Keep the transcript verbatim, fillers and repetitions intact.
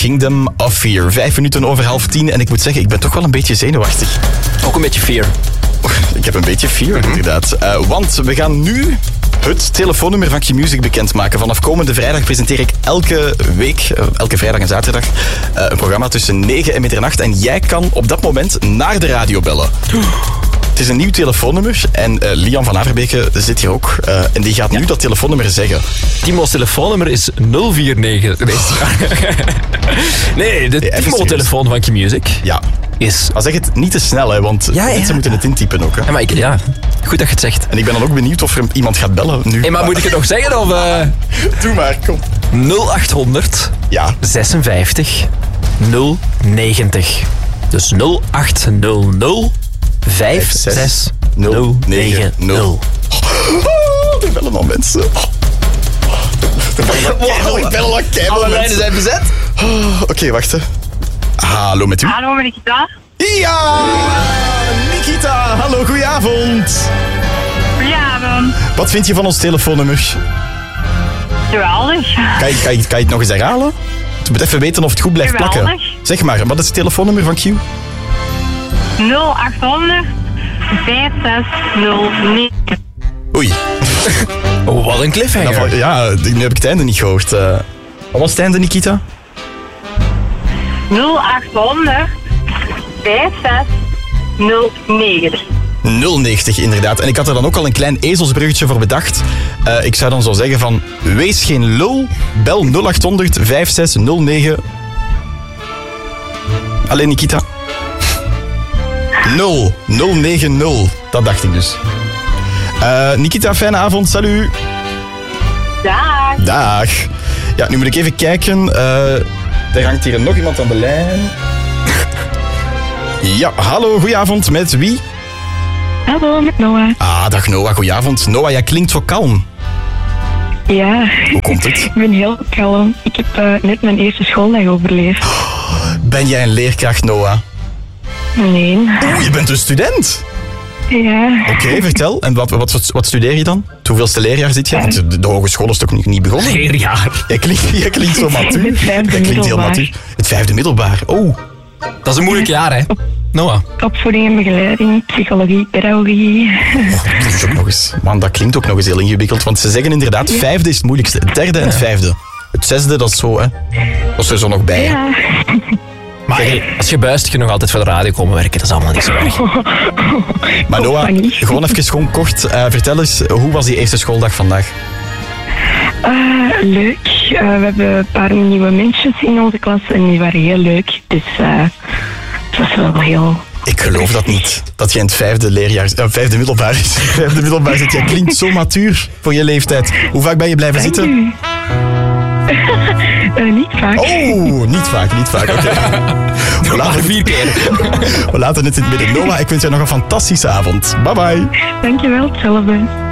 Kingdom of Fear. Vijf minuten over half tien en ik moet zeggen, ik ben toch wel een beetje zenuwachtig. Ook een beetje fear. Ik heb een beetje fear, mm-hmm. inderdaad. Uh, want we gaan nu het telefoonnummer van Q-Music bekendmaken. Vanaf komende vrijdag presenteer ik elke week, uh, elke vrijdag en zaterdag, uh, een programma tussen negen en middernacht. En jij kan op dat moment naar de radio bellen. Het is een nieuw telefoonnummer en uh, Lian van Averbeke zit hier ook. Uh, en die gaat nu ja. dat telefoonnummer zeggen. Timo's telefoonnummer is nul vier negen. Nee, nee de ja, Timo-telefoon van Q-Music ja. is... Maar zeg het niet te snel, hè, want ja, mensen ja. moeten het intypen ook. Hè. Ja, maar ik, ja, goed dat je het zegt. En ik ben dan ook benieuwd of er iemand gaat bellen nu. Hey, maar moet ik het nog zeggen? Of, uh... Doe maar, kom. nul achthonderd ja. zesenvijftig nul negentig. Dus nul acht nul nul vijf zes nul negen nul. Oh, er bellen al mensen. Ik ben al aan keihard. Alle lijnen zijn bezet. Oh, Oké, okay, wacht. Hè. Hallo met u. Hallo, met Nikita. Ja, Nikita. Hallo, goedenavond. Goedenavond. Wat vind je van ons telefoonnummer? Geweldig. Kan je, kan, je, kan je het nog eens herhalen? Je moet even weten of het goed blijft Geweldig. plakken. Zeg maar, wat is het telefoonnummer van Q? nul achthonderd vijf zes nul negen. Oei. Oh, wat een cliffhanger. Nou, ja, nu heb ik het einde niet gehoord. Uh, wat was het einde, Nikita? nul achthonderd vijf zes nul negen. nul negentig inderdaad. En ik had er dan ook al een klein ezelsbruggetje voor bedacht. Uh, ik zou dan zo zeggen van... Wees geen lul, bel nul achthonderd vijf zes nul negen. Alleen Nikita. nul nul negen nul. Dat dacht ik dus. Uh, Nikita, fijne avond. Salut. Dag. Dag. Ja, nu moet ik even kijken. Uh, er hangt hier nog iemand aan de lijn. Ja, hallo, goedenavond. Met wie? Hallo, met Noah. Ah, dag Noah, goedenavond. Noah, jij klinkt zo kalm. Ja. Hoe komt het? Ik ben heel kalm. Ik heb uh, net mijn eerste schooldag overleefd. Oh, ben jij een leerkracht, Noah? Nee. Oeh, je bent een student? Ja. Oké, okay, vertel. En wat, wat, wat studeer je dan? Het hoeveelste leerjaar zit je? Want de, de hogeschool is toch niet, niet begonnen? Leerjaar? Je klinkt, je klinkt zo matuur. Het vijfde je klinkt heel matuur. Het vijfde middelbaar. Oh. Dat is een moeilijk jaar, hè? Noah. Opvoeding en begeleiding, psychologie, pedagogie. Oh, dat is ook nog eens. Man, dat klinkt ook nog eens heel ingewikkeld. Want ze zeggen inderdaad, vijfde is het moeilijkste. Het derde en het vijfde. Het zesde, dat is zo, hè. Dat is er zo nog bij. Ja. Maar hey, als je buist, kun je nog altijd voor de radio komen werken. Dat is allemaal niet zo erg. Maar Noah, gewoon even gewoon kort. Uh, vertel eens, hoe was die eerste schooldag vandaag? Uh, leuk. Uh, we hebben een paar nieuwe mensen in onze klas en die waren heel leuk. Dus uh, het was wel heel... Ik geloof dat niet. Dat je in het vijfde leerjaar... Uh, vijfde middelbaar is. Vijfde middelbaar zit. Jij klinkt zo matuur voor je leeftijd. Hoe vaak ben je blijven Dank zitten? Uh, niet vaak. Oh, niet vaak, niet vaak. Oké. Okay. Maar vier keer. We laten het in het midden. Noah, ik wens je nog een fantastische avond. Bye bye. Dankjewel, hetzelfde.